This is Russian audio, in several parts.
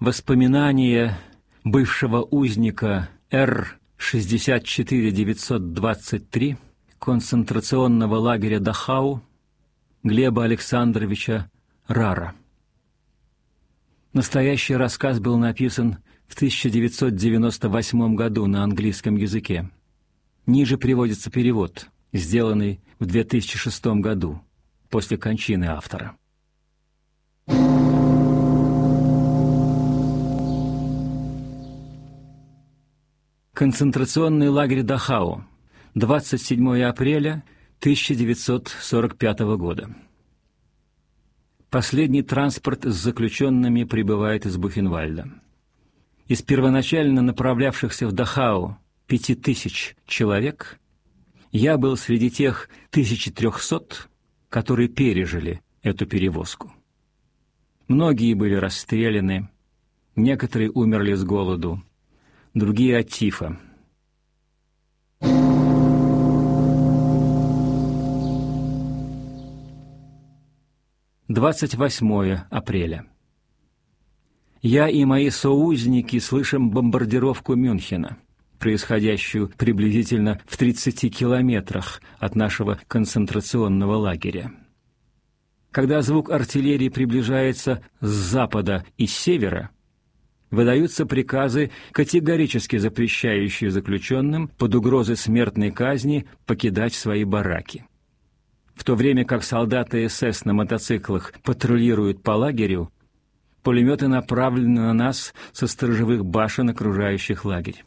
Воспоминания бывшего узника Р-64923 концентрационного лагеря Дахау Глеба Александровича Рара. Настоящий рассказ был написан в 1998 году на английском языке. Ниже приводится перевод, сделанный в 2006 году, после кончины автора. Концентрационный лагерь Дахау, 27 апреля 1945 года. Последний транспорт с заключенными прибывает из Бухенвальда. Из первоначально направлявшихся в Дахау 5000 человек я был среди тех 1300, которые пережили эту перевозку. Многие были расстреляны, некоторые умерли с голоду, другие от тифа. «28 апреля. Я и мои соузники слышим бомбардировку Мюнхена, происходящую приблизительно в 30 километрах от нашего концентрационного лагеря. Когда звук артиллерии приближается с запада и с севера, выдаются приказы, категорически запрещающие заключенным под угрозой смертной казни покидать свои бараки. В то время как солдаты СС на мотоциклах патрулируют по лагерю, пулеметы направлены на нас со сторожевых башен, окружающих лагерь.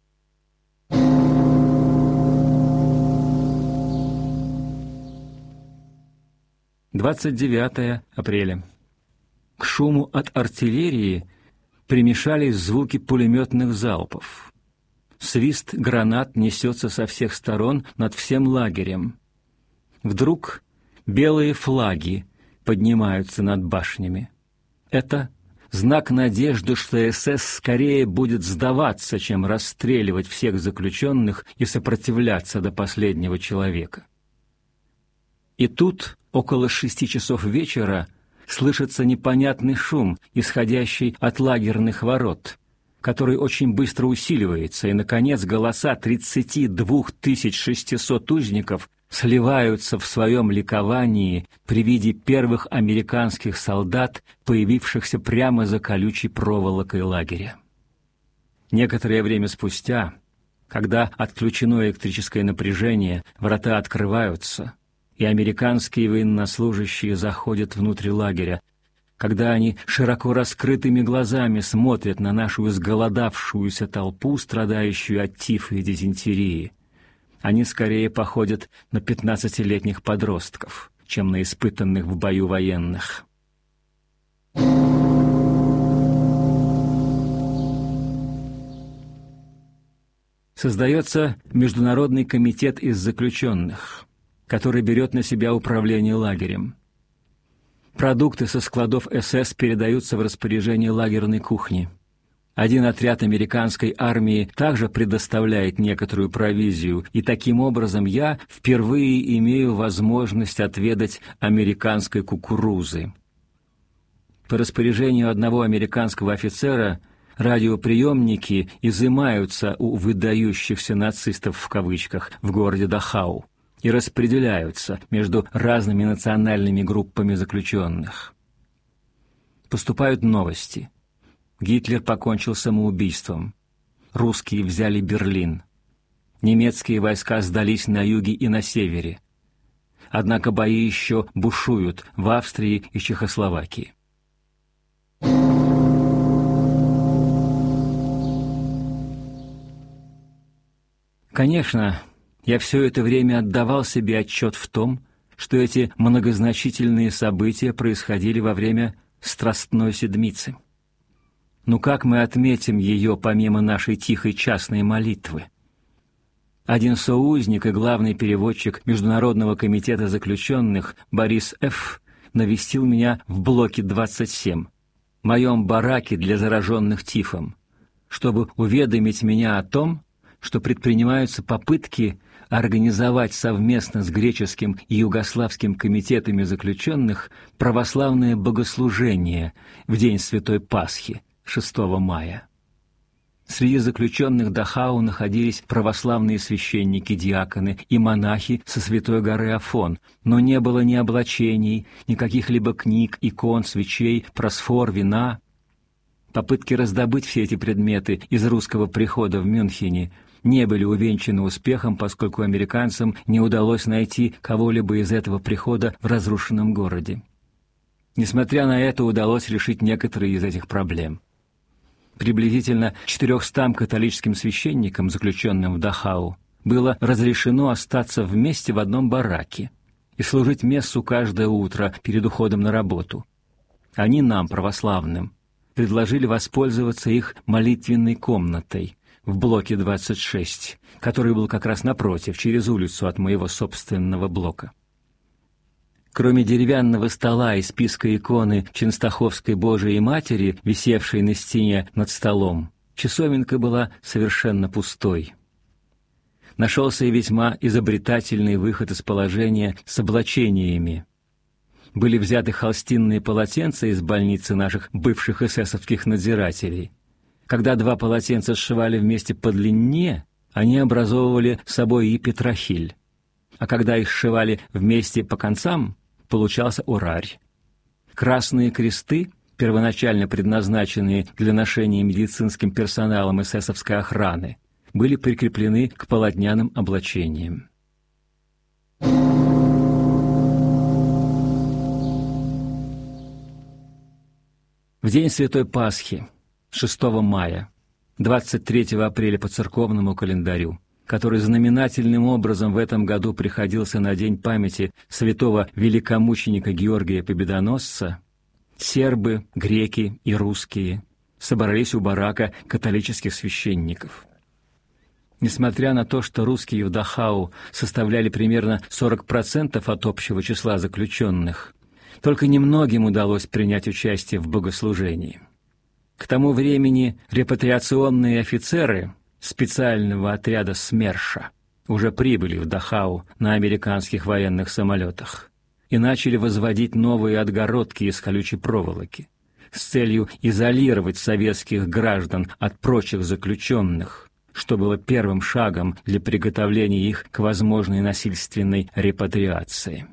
«29 апреля. К шуму от артиллерии примешались звуки пулеметных залпов. Свист гранат несется со всех сторон над всем лагерем. Вдруг белые флаги поднимаются над башнями. Это знак надежды, что СС скорее будет сдаваться, чем расстреливать всех заключенных и сопротивляться до последнего человека. И тут, около 6 часов вечера, слышится непонятный шум, исходящий от лагерных ворот, который очень быстро усиливается, и, наконец, голоса 32 600 узников сливаются в своем ликовании при виде первых американских солдат, появившихся прямо за колючей проволокой лагеря. Некоторое время спустя, когда отключено электрическое напряжение, врата открываются, и американские военнослужащие заходят внутрь лагеря, когда они широко раскрытыми глазами смотрят на нашу изголодавшуюся толпу, страдающую от тифа и дизентерии, они скорее походят на 15-летних подростков, чем на испытанных в бою военных. Создается Международный комитет из заключенных, который берет на себя управление лагерем. Продукты со складов СС передаются в распоряжение лагерной кухни. Один отряд американской армии также предоставляет некоторую провизию, и таким образом я впервые имею возможность отведать американской кукурузы. По распоряжению одного американского офицера радиоприемники изымаются у «выдающихся нацистов» в кавычках в городе Дахау и распределяются между разными национальными группами заключенных. Поступают новости. Гитлер покончил самоубийством. Русские взяли Берлин. Немецкие войска сдались на юге и на севере. Однако бои еще бушуют в Австрии и Чехословакии. Конечно, я все это время отдавал себе отчет в том, что эти многозначительные события происходили во время Страстной Седмицы. Но как мы отметим ее помимо нашей тихой частной молитвы? Один соузник и главный переводчик Международного комитета заключенных Борис Ф. навестил меня в блоке 27, моем бараке для зараженных тифом, чтобы уведомить меня о том, что предпринимаются попытки организовать совместно с греческим и югославским комитетами заключенных православное богослужение в день Святой Пасхи 6 мая. Среди заключенных Дахау находились православные священники-диаконы и монахи со Святой горы Афон, но не было ни облачений, ни каких-либо книг, икон, свечей, просфор, вина. Попытки раздобыть все эти предметы из русского прихода в Мюнхене не были увенчаны успехом, поскольку американцам не удалось найти кого-либо из этого прихода в разрушенном городе. Несмотря на это, удалось решить некоторые из этих проблем. Приблизительно 400 католическим священникам, заключенным в Дахау, было разрешено остаться вместе в одном бараке и служить мессу каждое утро перед уходом на работу. Они нам, православным, предложили воспользоваться их молитвенной комнатой в блоке 26, который был как раз напротив, через улицу от моего собственного блока. Кроме деревянного стола и списка иконы Ченстаховской Божией Матери, висевшей на стене над столом, часовенка была совершенно пустой. Нашелся и весьма изобретательный выход из положения с облачениями. Были взяты холстинные полотенца из больницы наших бывших эсэсовских надзирателей. Когда два полотенца сшивали вместе по длине, они образовывали собой и петрохиль, а когда их сшивали вместе по концам, получался урарь. Красные кресты, первоначально предназначенные для ношения медицинским персоналом эсэсовской охраны, были прикреплены к полотняным облачениям. В день Святой Пасхи, 6 мая, 23 апреля по церковному календарю, который знаменательным образом в этом году приходился на день памяти святого великомученика Георгия Победоносца, сербы, греки и русские собрались у барака католических священников. Несмотря на то, что русские в Дахау составляли примерно 40% от общего числа заключенных, только немногим удалось принять участие в богослужении. К тому времени репатриационные офицеры специального отряда СМЕРШа уже прибыли в Дахау на американских военных самолетах и начали возводить новые отгородки из колючей проволоки с целью изолировать советских граждан от прочих заключенных, что было первым шагом для приготовления их к возможной насильственной репатриации.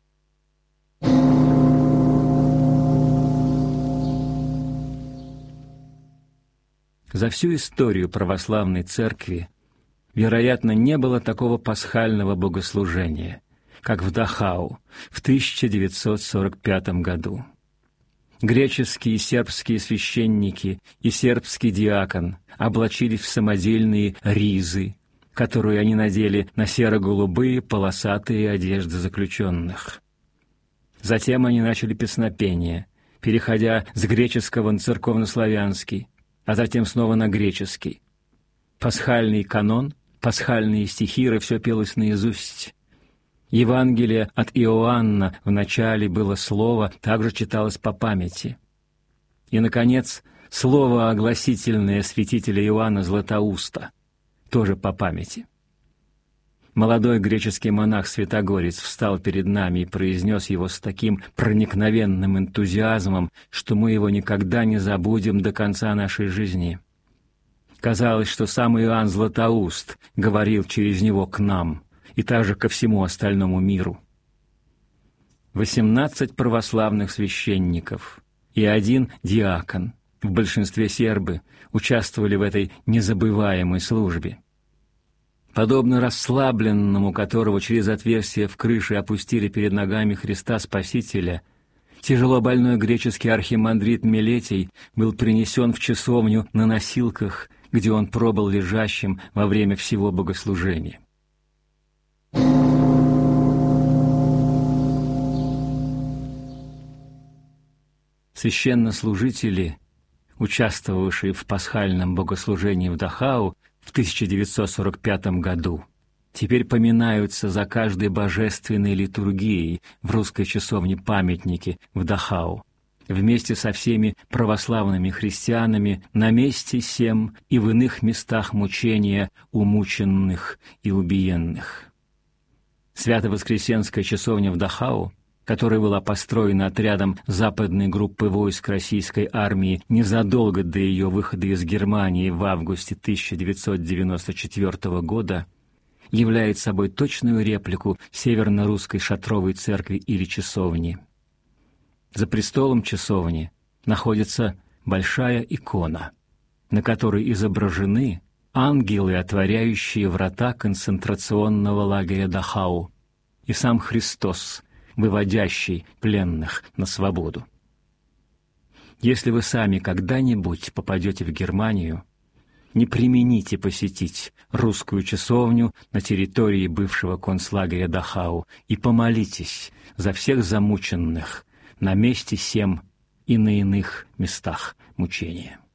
За всю историю православной церкви, вероятно, не было такого пасхального богослужения, как в Дахау в 1945 году. Греческие и сербские священники и сербский диакон облачились в самодельные ризы, которые они надели на серо-голубые полосатые одежды заключенных. Затем они начали песнопение, переходя с греческого на церковнославянский, а затем снова на греческий. Пасхальный канон, пасхальные стихиры — все пелось наизусть. Евангелие от Иоанна в начале было слово, также читалось по памяти. И, наконец, слово огласительное святителя Иоанна Златоуста, тоже по памяти. Молодой греческий монах-святогорец встал перед нами и произнес его с таким проникновенным энтузиазмом, что мы его никогда не забудем до конца нашей жизни. Казалось, что сам Иоанн Златоуст говорил через него к нам и также ко всему остальному миру. 18 православных священников и 1 диакон, в большинстве сербы, участвовали в этой незабываемой службе. Подобно расслабленному, которого через отверстие в крыше опустили перед ногами Христа Спасителя, тяжело больной греческий архимандрит Милетий был принесен в часовню на носилках, где он пробыл лежащим во время всего богослужения. Священнослужители, участвовавшие в пасхальном богослужении в Дахау в 1945 году, теперь поминаются за каждой божественной литургией в русской часовне-памятнике в Дахау, вместе со всеми православными христианами на месте сем и в иных местах мучения умученных и убиенных. Свято-Воскресенская часовня в Дахау которая была построена отрядом западной группы войск российской армии незадолго до ее выхода из Германии в августе 1994 года, являет собой точную реплику северно-русской шатровой церкви или часовни. За престолом часовни находится большая икона, на которой изображены ангелы, отворяющие врата концентрационного лагеря Дахау, и сам Христос, выводящий пленных на свободу. Если вы сами когда-нибудь попадете в Германию, не премините посетить русскую часовню на территории бывшего концлагеря Дахау и помолитесь за всех замученных на месте сем и на иных местах мучения.